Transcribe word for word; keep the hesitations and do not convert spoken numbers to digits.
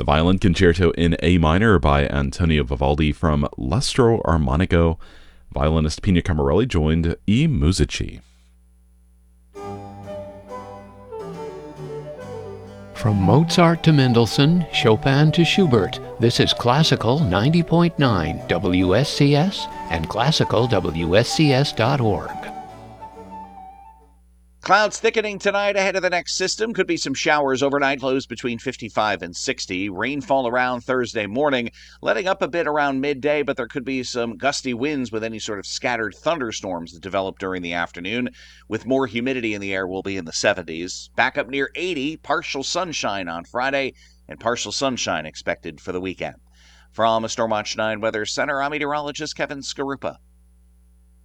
The Violin Concerto in A minor by Antonio Vivaldi from L'Astro Armonico. Violinist Pino Camarelli joined I Musici. From Mozart to Mendelssohn, Chopin to Schubert, this is Classical ninety point nine W S C S and classical W S C S dot org. Clouds thickening tonight ahead of the next system. Could be some showers overnight, lows between fifty-five and sixty. Rainfall around Thursday morning, letting up a bit around midday, but there could be some gusty winds with any sort of scattered thunderstorms that develop during the afternoon. With more humidity in the air, we'll be in the seventies. Back up near eighty, partial sunshine on Friday, and partial sunshine expected for the weekend. From a Stormwatch nine Weather Center, I'm meteorologist Kevin Skarupa.